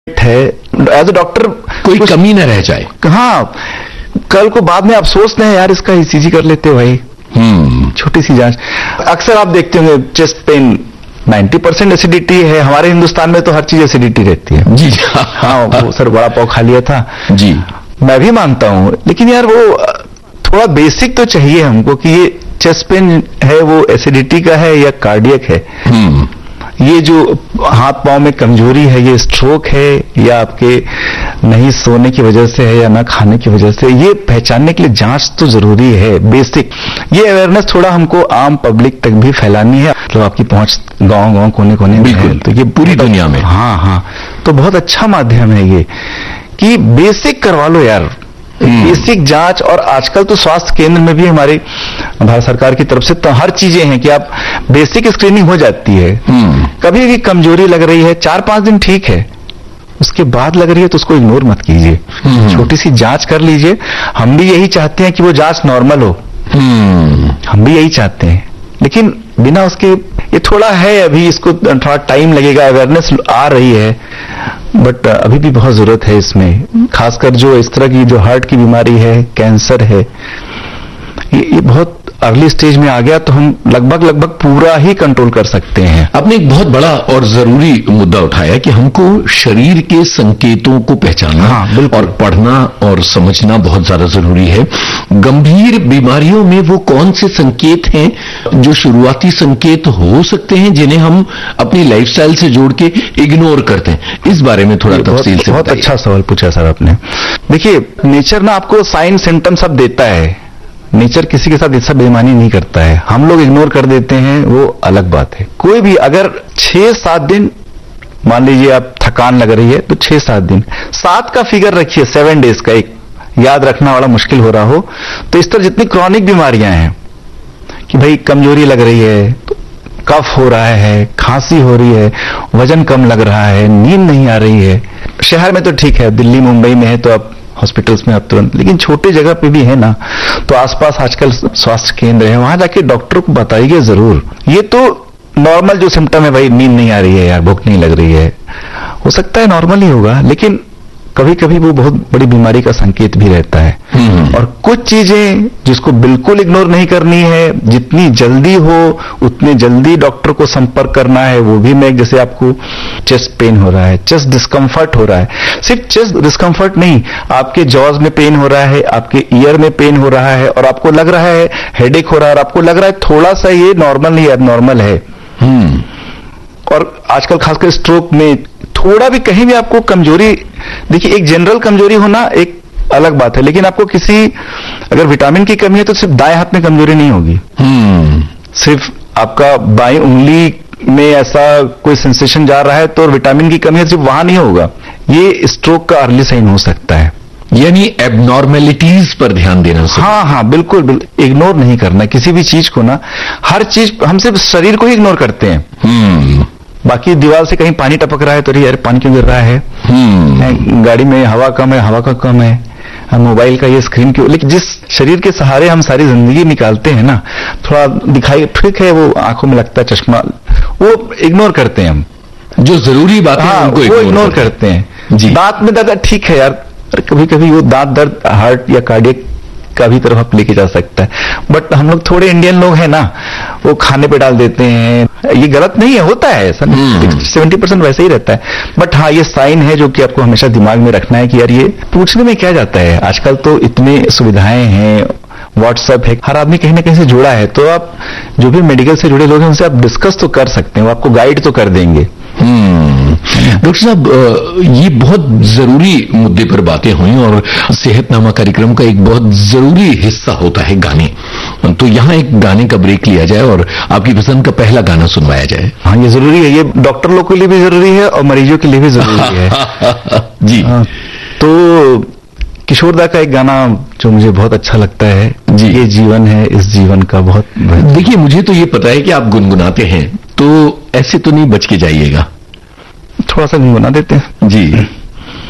है as a doctor, कोई कमी न रह जाए। हाँ, कल को बाद में अफसोस नहीं, यार इसका ईसीजी कर लेते भाई, छोटी सी जांच। अक्सर आप देखते होंगे चेस्ट पेन 90% एसिडिटी है। हमारे हिंदुस्तान में तो हर चीज एसिडिटी रहती है। जी हाँ, वो सर बड़ा पाव खा लिया था जी, मैं भी मानता हूं, लेकिन यार वो थोड़ा बेसिक तो चाहिए हमको कि ये चेस्ट पेन है वो एसिडिटी का है या कार्डियक है। ये जो हाथ पांव में कमजोरी है ये स्ट्रोक है या आपके नहीं सोने की वजह से है या ना खाने की वजह से, ये पहचानने के लिए जांच तो जरूरी है बेसिक। ये अवेयरनेस थोड़ा हमको आम पब्लिक तक भी फैलानी है, तो आपकी पहुंच गांव-गांव कोने-कोने में है, तो ये पूरी दुनिया में। हाँ, तो बहुत अच्छा माध्यम है ये कि बेसिक करवा लो यार, बेसिक जांच। और आजकल तो स्वास्थ्य केंद्र में भी हमारी भारत सरकार की तरफ से तो हर चीजें हैं कि आप बेसिक स्क्रीनिंग हो जाती है। कभी भी कमजोरी लग रही है 4-5 दिन ठीक है, उसके बाद लग रही है तो उसको इग्नोर मत कीजिए, छोटी सी जांच कर लीजिए। हम भी यही चाहते हैं कि वो जांच नॉर्मल हो, हम भी यही चाहते हैं, लेकिन बिना उसके ये थोड़ा है, अभी इसको थोड़ा टाइम लगेगा, अवेयरनेस आ रही है, बट अभी भी बहुत जरूरत है इसमें। खासकर जो इस तरह की जो हार्ट की बीमारी है, कैंसर है, ये बहुत अर्ली स्टेज में आ गया तो हम लगभग पूरा ही कंट्रोल कर सकते हैं। आपने एक बहुत बड़ा और जरूरी मुद्दा उठाया कि हमको शरीर के संकेतों को पहचानना और पढ़ना और समझना बहुत ज्यादा जरूरी है। गंभीर बीमारियों में वो कौन से संकेत हैं जो शुरुआती संकेत हो सकते हैं जिन्हें हम अपनी लाइफस्टाइल से जोड़ के इग्नोर करते हैं, इस बारे में थोड़ा तफसील से बहुत अच्छा सवाल पूछा सर आपने। देखिए, नेचर ना आपको साइन सिम्टम सब देता है, नेचर किसी के साथ ऐसा बेईमानी नहीं करता है, हम लोग इग्नोर कर देते हैं, वो अलग बात है। कोई भी अगर 6-7 दिन मान लीजिए आप थकान लग रही है तो 6-7 दिन, 7 का फिगर रखिए, 7 डेज का, एक याद रखना वाला मुश्किल हो रहा हो तो इस तरह जितनी क्रॉनिक बीमारियां हैं कि भाई कमजोरी लग रही है, कफ हो रहा है, खांसी हो रही है, वजन कम लग रहा है, नींद नहीं आ रही है, शहर में तो ठीक है, दिल्ली मुंबई में है तो आप हॉस्पिटल्स में आप तुरंत, लेकिन छोटे जगह पे भी है ना, तो आसपास आजकल स्वास्थ्य केंद्र है, वहां जाके डॉक्टर को बताइए जरूर। ये तो नॉर्मल जो सिम्टम है, भाई नींद नहीं आ रही है यार, भूख नहीं लग रही है, हो सकता है नॉर्मल ही होगा, लेकिन कभी कभी वो बहुत बड़ी बीमारी का संकेत भी रहता है। और कुछ चीजें जिसको बिल्कुल इग्नोर नहीं करनी है, जितनी जल्दी हो उतनी जल्दी डॉक्टर को संपर्क करना है, वो भी मैं, जैसे आपको चेस्ट पेन हो रहा है, चेस्ट डिस्कम्फर्ट हो रहा है, सिर्फ चेस्ट डिस्कम्फर्ट नहीं, आपके जॉज में पेन हो रहा है, आपके ईयर में पेन हो रहा है और आपको लग रहा है हेडेक हो रहा है और आपको लग रहा है थोड़ा सा ये नॉर्मल नहीं एबनॉर्मल है। और आजकल खासकर स्ट्रोक में थोड़ा भी कहीं भी आपको कमजोरी, देखिए एक जनरल कमजोरी होना एक अलग बात है, लेकिन आपको किसी अगर विटामिन की कमी है तो सिर्फ दाएं हाथ में कमजोरी नहीं होगी, सिर्फ आपका बाईं उंगली में ऐसा कोई सेंसेशन जा रहा है तो विटामिन की कमी है, सिर्फ वहां नहीं होगा, ये स्ट्रोक का अर्ली साइन हो सकता है। यानी एबनॉर्मेलिटीज पर ध्यान देना। हाँ, बिल्कुल इग्नोर नहीं करना किसी भी चीज को ना, हर चीज हम सिर्फ शरीर को ही इग्नोर करते हैं। बाकी दीवार से कहीं पानी टपक रहा है तो यार पानी क्यों गिर रहा है, गाड़ी में हवा कम है, हवा का कम है, मोबाइल का ये स्क्रीन क्यों, लेकिन जिस शरीर के सहारे हम सारी जिंदगी निकालते हैं ना, थोड़ा दिखाई ठीक है, वो आंखों में लगता है चश्मा, वो इग्नोर करते हैं हम, जो जरूरी बात है उनको वो इग्नोर करते हैं। दांत में दर्द ठीक है यार, कभी कभी वो दांत दर्द हार्ट या कार्डियक का भी तरफ आप लेके जा सकता है, बट हम लोग थोड़े इंडियन लोग हैं ना, वो खाने पे डाल देते हैं, ये गलत नहीं है, होता है ऐसा, 70% वैसे ही रहता है, बट हाँ ये साइन है जो कि आपको हमेशा दिमाग में रखना है कि यार ये पूछने में क्या जाता है, आजकल तो इतने सुविधाएं हैं, व्हाट्सएप है, हर आदमी कहीं ना कहीं से जुड़ा है, तो आप जो भी मेडिकल से जुड़े लोग हैं उनसे आप डिस्कस तो कर सकते हैं, वो आपको गाइड तो कर देंगे। डॉक्टर साहब, ये बहुत जरूरी मुद्दे पर बातें हुई और सेहतनामा कार्यक्रम का एक बहुत जरूरी हिस्सा होता है गाने, तो यहाँ एक गाने का ब्रेक लिया जाए और आपकी पसंद का पहला गाना सुनवाया जाए। हाँ, ये जरूरी है, ये डॉक्टर लोग के लिए भी जरूरी है और मरीजों के लिए भी जरूरी है। जी। तो किशोरदा का एक गाना जो मुझे बहुत अच्छा लगता है जी, ये जीवन है इस जीवन का बहुत। देखिए, मुझे तो ये पता है कि आप गुनगुनाते हैं, तो ऐसे तो नहीं बच के जाइएगा, थोड़ा सा गुनगुना देते हैं जी।